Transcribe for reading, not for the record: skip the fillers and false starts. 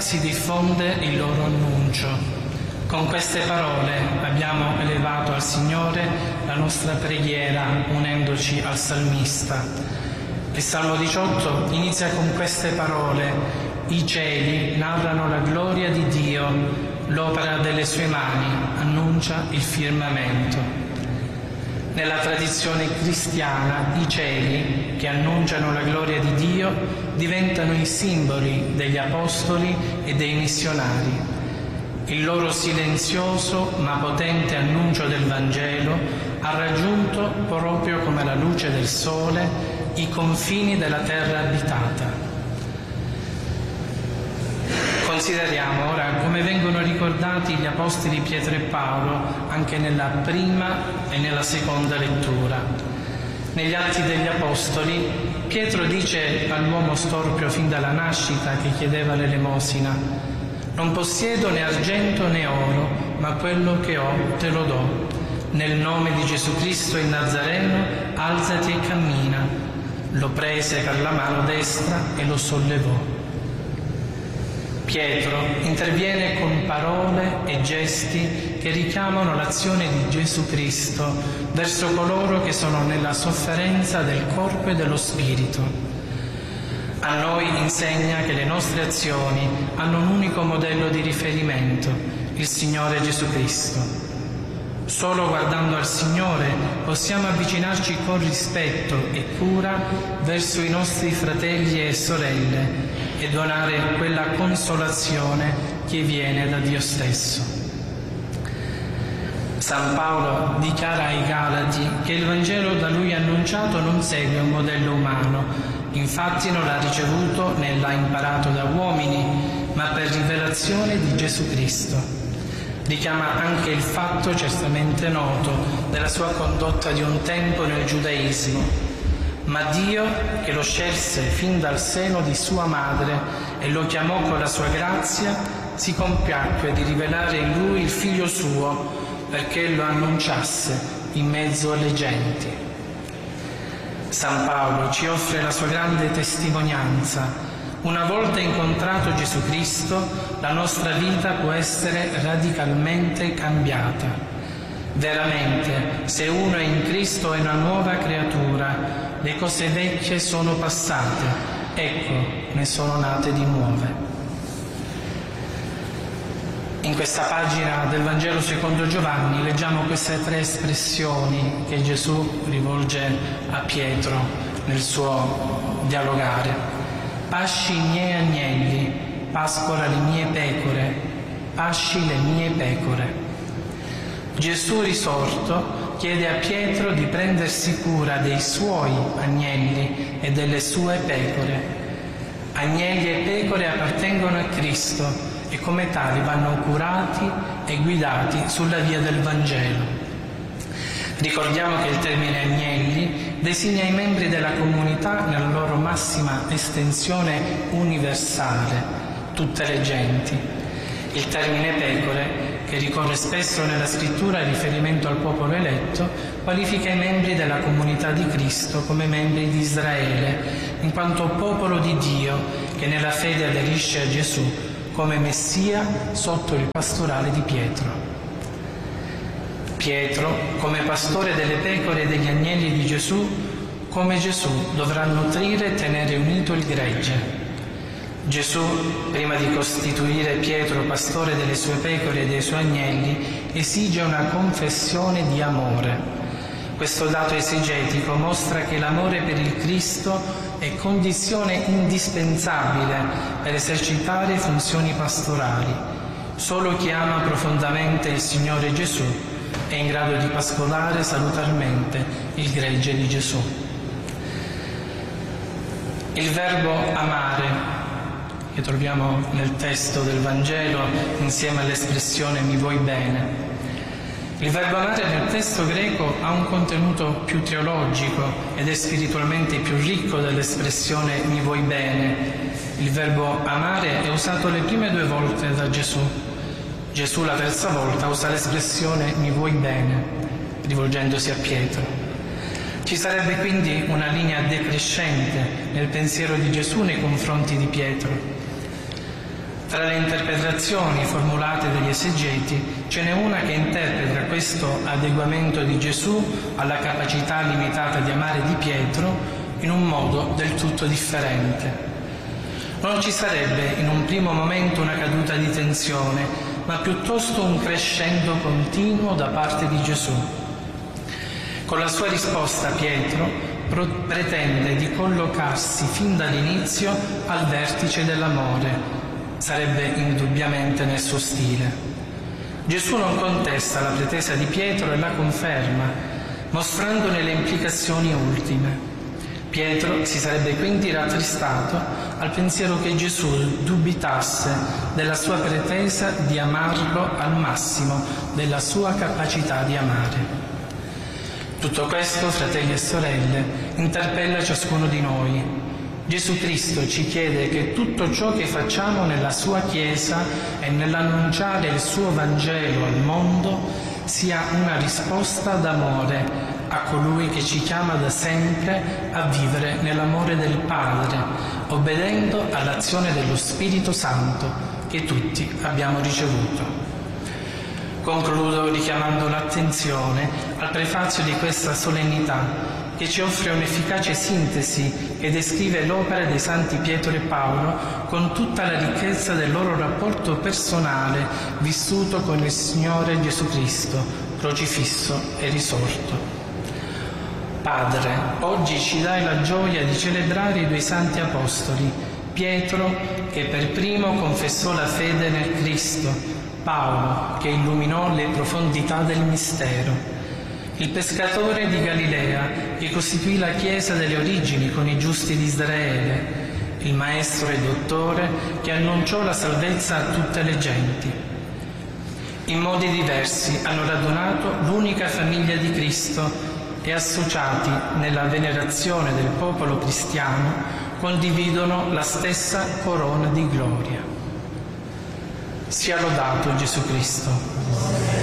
si diffonde il loro annuncio. Con queste parole abbiamo elevato al Signore la nostra preghiera unendoci al salmista. Il Salmo 18 inizia con queste parole: i cieli narrano la gloria di Dio, l'opera delle sue mani annuncia il firmamento. Nella tradizione cristiana i cieli, che annunciano la gloria di Dio, diventano i simboli degli apostoli e dei missionari. Il loro silenzioso ma potente annuncio del Vangelo ha raggiunto, proprio come la luce del sole, i confini della terra abitata. Consideriamo ora come vengono ricordati gli apostoli Pietro e Paolo anche nella prima e nella seconda lettura. Negli Atti degli Apostoli, Pietro dice all'uomo storpio fin dalla nascita che chiedeva l'elemosina: «Non possiedo né argento né oro, ma quello che ho te lo do. Nel nome di Gesù Cristo il Nazareno, alzati e cammina». Lo prese per la mano destra e lo sollevò. Pietro interviene con parole e gesti che richiamano l'azione di Gesù Cristo verso coloro che sono nella sofferenza del corpo e dello spirito. A noi insegna che le nostre azioni hanno un unico modello di riferimento, il Signore Gesù Cristo. Solo guardando al Signore possiamo avvicinarci con rispetto e cura verso i nostri fratelli e sorelle e donare quella consolazione che viene da Dio stesso. San Paolo dichiara ai Galati che il Vangelo da lui annunciato non segue un modello umano, infatti non l'ha ricevuto né l'ha imparato da uomini, ma per rivelazione di Gesù Cristo. Richiama anche il fatto certamente noto della sua condotta di un tempo nel giudaismo, ma Dio, che lo scelse fin dal seno di sua madre e lo chiamò con la sua grazia, si compiacque di rivelare in lui il Figlio suo perché lo annunciasse in mezzo alle genti. San Paolo ci offre la sua grande testimonianza. Una volta incontrato Gesù Cristo, la nostra vita può essere radicalmente cambiata. Veramente, se uno è in Cristo è una nuova creatura, le cose vecchie sono passate, ecco, ne sono nate di nuove. In questa pagina del Vangelo secondo Giovanni leggiamo queste tre espressioni che Gesù rivolge a Pietro nel suo dialogare. Pasci i miei agnelli, pascola le mie pecore, pasci le mie pecore. Gesù risorto chiede a Pietro di prendersi cura dei suoi agnelli e delle sue pecore. Agnelli e pecore appartengono a Cristo e come tali vanno curati e guidati sulla via del Vangelo. Ricordiamo che il termine agnelli designa i membri della comunità nella loro massima estensione universale, tutte le genti. Il termine pecore, che ricorre spesso nella scrittura in riferimento al popolo eletto, qualifica i membri della comunità di Cristo come membri di Israele, in quanto popolo di Dio che nella fede aderisce a Gesù come Messia sotto il pastorale di Pietro. Pietro, come pastore delle pecore e degli agnelli di Gesù, come Gesù dovrà nutrire e tenere unito il gregge. Gesù, prima di costituire Pietro pastore delle sue pecore e dei suoi agnelli, esige una confessione di amore. Questo dato esegetico mostra che l'amore per il Cristo è condizione indispensabile per esercitare funzioni pastorali. Solo chi ama profondamente il Signore Gesù è in grado di pascolare salutarmente il gregge di Gesù. Il verbo amare, che troviamo nel testo del Vangelo insieme all'espressione mi vuoi bene. Il verbo amare nel testo greco ha un contenuto più teologico ed è spiritualmente più ricco dell'espressione mi vuoi bene. Il verbo amare è usato le prime 2 volte da Gesù. Gesù la terza volta usa l'espressione mi vuoi bene, rivolgendosi a Pietro. Ci sarebbe quindi una linea decrescente nel pensiero di Gesù nei confronti di Pietro. Tra le interpretazioni formulate dagli esegeti ce n'è una che interpreta questo adeguamento di Gesù alla capacità limitata di amare di Pietro in un modo del tutto differente. Non ci sarebbe in un primo momento una caduta di tensione, ma piuttosto un crescendo continuo da parte di Gesù. Con la sua risposta Pietro pretende di collocarsi fin dall'inizio al vertice dell'amore. Sarebbe indubbiamente nel suo stile. Gesù non contesta la pretesa di Pietro e la conferma, mostrandone le implicazioni ultime. Pietro si sarebbe quindi rattristato al pensiero che Gesù dubitasse della sua pretesa di amarlo al massimo della sua capacità di amare. Tutto questo, fratelli e sorelle, interpella ciascuno di noi. Gesù Cristo ci chiede che tutto ciò che facciamo nella sua Chiesa e nell'annunciare il suo Vangelo al mondo sia una risposta d'amore a colui che ci chiama da sempre a vivere nell'amore del Padre, obbedendo all'azione dello Spirito Santo che tutti abbiamo ricevuto. Concludo richiamando l'attenzione al prefazio di questa solennità che ci offre un'efficace sintesi che descrive l'opera dei santi Pietro e Paolo con tutta la ricchezza del loro rapporto personale vissuto con il Signore Gesù Cristo, crocifisso e risorto. Padre, oggi ci dai la gioia di celebrare i due santi apostoli, Pietro che per primo confessò la fede nel Cristo, Paolo che illuminò le profondità del mistero, il pescatore di Galilea che costituì la Chiesa delle origini con i giusti di Israele, il maestro e dottore che annunciò la salvezza a tutte le genti. In modi diversi hanno radunato l'unica famiglia di Cristo e associati nella venerazione del popolo cristiano condividono la stessa corona di gloria. Sia lodato Gesù Cristo.